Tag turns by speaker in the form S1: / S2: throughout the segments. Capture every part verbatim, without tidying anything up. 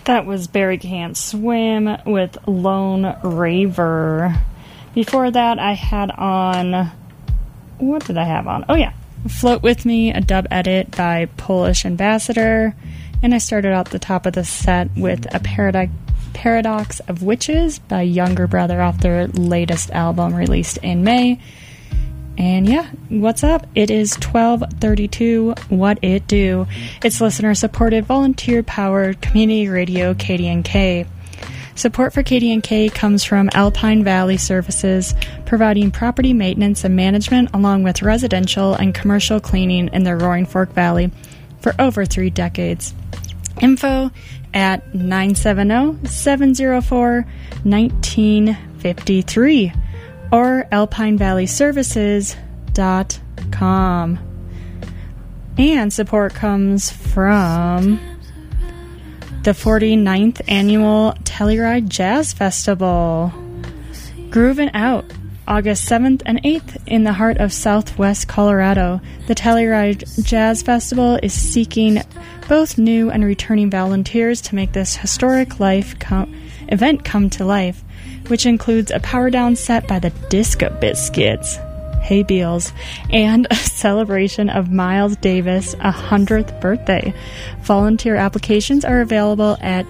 S1: That was Barry Can't Swim with Lone Raver. Before that, I had on... What did I have on? Oh, yeah. Float With Me, a dub edit by Polish Ambassador. And I started out the top of the set with a Paradox, Paradox of Witches by Younger Brother off their latest album released in May. And yeah, what's up? It is twelve thirty-two. What it do? It's listener-supported, volunteer-powered community radio K D N K. Support for K D N K comes from Alpine Valley Services, providing property maintenance and management along with residential and commercial cleaning in the Roaring Fork Valley for over three decades. Info at nine seven zero, seven zero four, one nine five three or alpine valley services dot com. And support comes from the forty-ninth Annual Telluride Jazz Festival. Groovin' Out, August seventh and eighth in the heart of Southwest Colorado. The Telluride Jazz Festival is seeking both new and returning volunteers to make this historic life com- event come to life, which includes a power down set by the Disco Biscuits, hey Beals, and a celebration of Miles Davis' one hundredth birthday. Volunteer applications are available at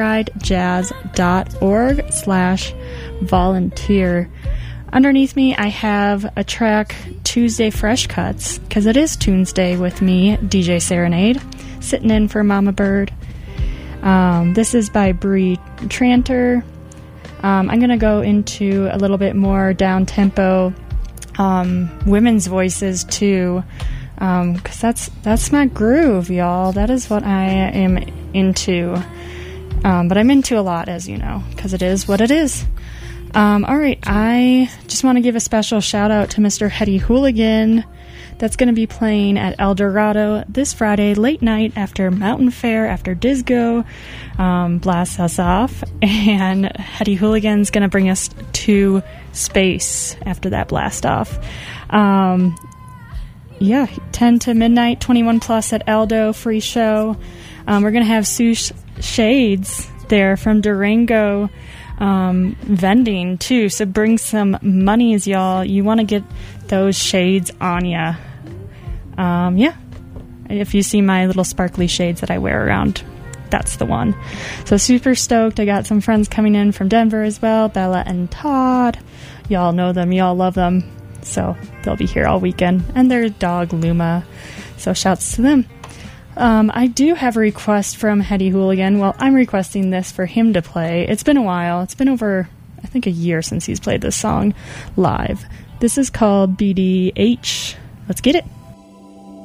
S1: telluridejazz.org slash volunteer. Underneath me, I have a track, Tuesday Fresh Cuts, because it is Tuesday with me, D J Serenade, sitting in for Mama Bird. Um, this is by Bree Tranter. Um, I'm going to go into a little bit more down-tempo um, women's voices, too, because um, that's, that's my groove, y'all. That is what I am into. Um, but I'm into a lot, as you know, because it is what it is. Um, all right, I just want to give a special shout-out to Mister Hetty Hooligan. That's going to be playing at El Dorado this Friday, late night after Mountain Fair, after Disco um, blasts us off. And Hetty Hooligan's going to bring us to space after that blast off. Um, yeah, ten to midnight, twenty-one plus at Eldo, free show. Um, we're going to have Sue Shades there from Durango um, vending, too. So bring some monies, y'all. You want to get those shades on ya. Um, yeah. If you see my little sparkly shades that I wear around, that's the one. So super stoked. I got some friends coming in from Denver as well, Bella and Todd. Y'all know them. Y'all love them. So they'll be here all weekend. And their dog, Luma. So shouts to them. Um, I do have a request from Hetty Hooligan. Well, I'm requesting this for him to play. It's been a while. It's been over, I think, a year since he's played this song live. This is called B D H. Let's get it.